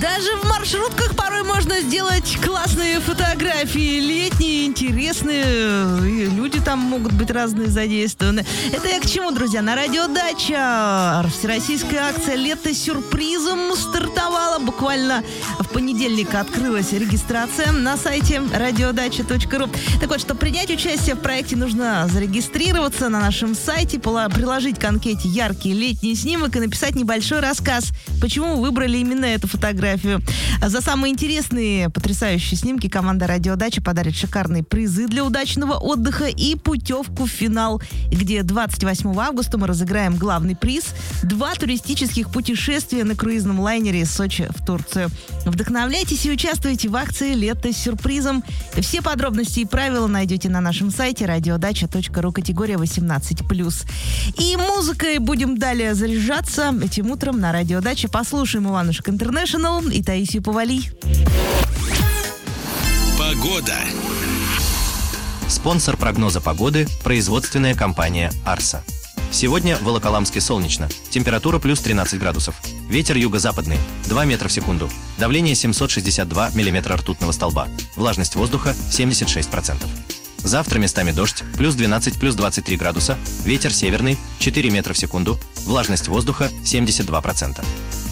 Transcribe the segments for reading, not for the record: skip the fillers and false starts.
Даже в маршрутках порой можно сделать классные фотографии, летние, интересные. И люди там могут быть разные задействованы. Это я к чему, друзья? На радио «Дача» всероссийская акция «Лето с сюрпризом» стартовала. Буквально в понедельник открылась регистрация на сайте radiodача.ру. Так вот, чтобы принять участие в проекте, нужно зарегистрироваться на нашем сайте, приложить к анкете яркий летний снимок и написать небольшой рассказ, почему вы выбрали именно эту фотографию. За самые интересные, потрясающие снимки команда «Радио Дача» подарит шикарные призы для удачного отдыха и путевку в финал, где 28 августа мы разыграем главный приз – 2 туристических путешествия на круизном лайнере из Сочи в Турцию. Вдохновляйтесь и участвуйте в акции «Лето с сюрпризом». Все подробности и правила найдете на нашем сайте radiodача.ру, категория 18+. И музыкой будем далее заряжаться этим утром на «Радио Дача». Послушаем Иванушек Интернешнл и Таисию Повалий. Погода. Спонсор прогноза погоды – производственная компания «Арса». Сегодня в Волоколамске солнечно. Температура плюс 13 градусов. Ветер юго-западный 2 метра в секунду. Давление 762 миллиметра ртутного столба. Влажность воздуха 76%. Завтра местами дождь, плюс 12, плюс 23 градуса. Ветер северный 4 метра в секунду. Влажность воздуха 72%.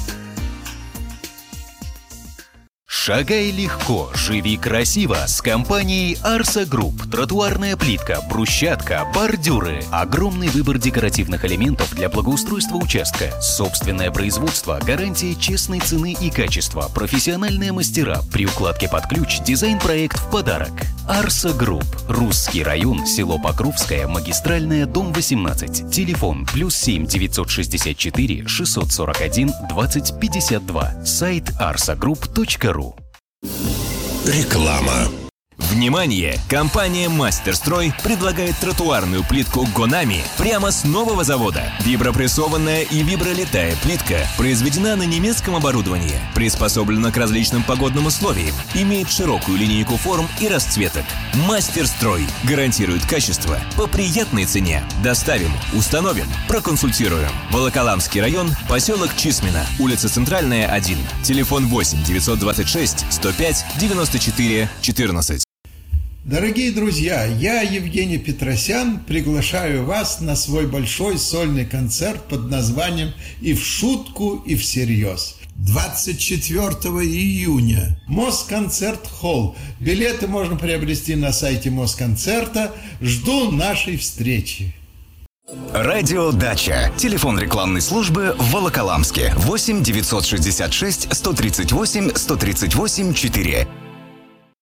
Шагай легко, живи красиво с компанией Арса Групп. Тротуарная плитка, брусчатка, бордюры. Огромный выбор декоративных элементов для благоустройства участка. Собственное производство, гарантия честной цены и качества. Профессиональные мастера. При укладке под ключ дизайн-проект в подарок. Арса Групп. Русский район, село Покровское, магистральная, дом 18. Телефон +7 964 641 20 52. Сайт arsagroup.ru. Реклама. Внимание! Компания «Мастерстрой» предлагает тротуарную плитку «Гонами» прямо с нового завода. Вибропрессованная и вибролитая плитка произведена на немецком оборудовании, приспособлена к различным погодным условиям, имеет широкую линейку форм и расцветок. «Мастерстрой» гарантирует качество по приятной цене. Доставим, установим, проконсультируем. Волоколамский район, поселок Чисмино, улица Центральная, 1. Телефон 8 926 105 94 14. Дорогие друзья, я, Евгений Петросян, приглашаю вас на свой большой сольный концерт под названием «И в шутку, и всерьез». 24 июня. Москонцерт-холл. Билеты можно приобрести на сайте Москонцерта. Жду нашей встречи. Радио «Дача». Телефон рекламной службы в Волоколамске. 8 966 138 138 4.